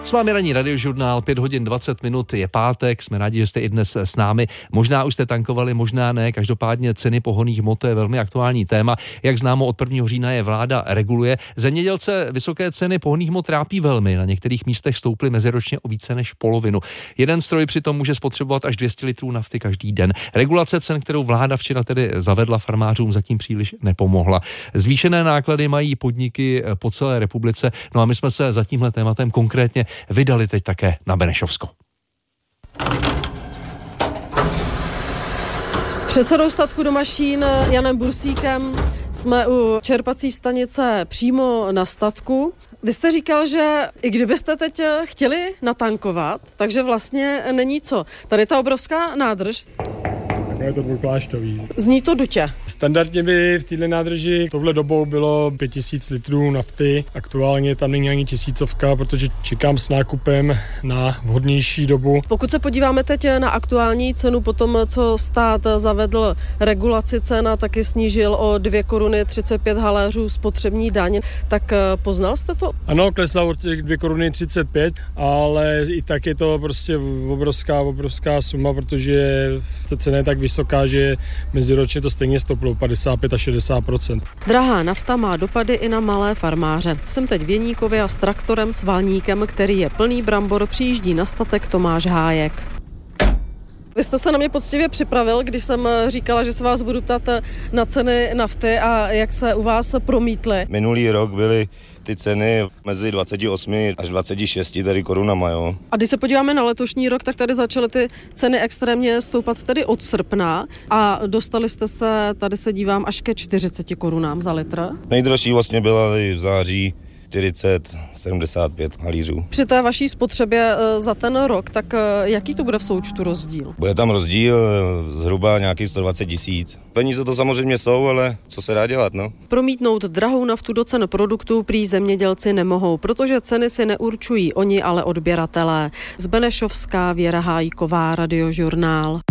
S vámi ranní radiožurnál, 5 hodin 20 minut, je pátek, jsme rádi, že jste i dnes s námi. Možná už jste tankovali, možná ne, každopádně ceny pohonných hmot je velmi aktuální téma. Jak známo, od 1. října je vláda reguluje. Zemědělce vysoké ceny pohonných hmot trápí velmi, na některých místech stouply meziročně o více než polovinu. Jeden stroj přitom může spotřebovat až 200 litrů nafty každý den. Regulace cen, kterou vláda včera tedy zavedla, farmářům zatím příliš nepomohla. Zvýšené náklady mají podniky po celé republice, no a my jsme se za tímhle tématem konkrétně vydali teď také na Benešovsko. S předsedou statku Domašín Janem Bursíkem jsme u čerpací stanice přímo na statku. Vy jste říkal, že i kdybyste teď chtěli natankovat, takže vlastně není co. Tady ta obrovská nádrž. Je to dvojpláštový. Zní to dutě. Standardně by v této nádrži touhle dobou bylo 5000 litrů nafty. Aktuálně tam není ani 1000, protože čekám s nákupem na vhodnější dobu. Pokud se podíváme teď na aktuální cenu po tom, co stát zavedl regulaci cen a taky snížil o 2 koruny 35 haléřů spotřební daň, tak poznal jste to? Ano, klesla od těch 2 koruny 35, ale i tak je to prostě obrovská suma, protože ta cena je tak vysoká, že meziročně to stejně stouplo 55 až 60%. Drahá nafta má dopady i na malé farmáře. Jsem teď v Jeníkově a s traktorem s valníkem, který je plný brambor, přijíždí na statek Tomáš Hájek. Vy jste se na mě poctivě připravil, když jsem říkala, že se vás budu ptát na ceny nafty a jak se u vás promítly. Minulý rok byly ty ceny mezi 28 až 26 tady korunama, jo. A když se podíváme na letošní rok, tak tady začaly ty ceny extrémně stoupat tedy od srpna a dostali jste se, tady se dívám, až ke 40 korunám za litr. Nejdražší vlastně byla v září 40-75 halířů. Při té vaší spotřebě za ten rok, tak jaký to bude v součtu rozdíl? Bude tam rozdíl zhruba nějakých 120 000. Peníze to samozřejmě jsou, ale co se dá dělat, no? Promítnout drahou naftu do cen produktů prý zemědělci nemohou, protože ceny si neurčují oni, ale odběratelé. Z Benešovská Věra Hájková, Radiožurnál.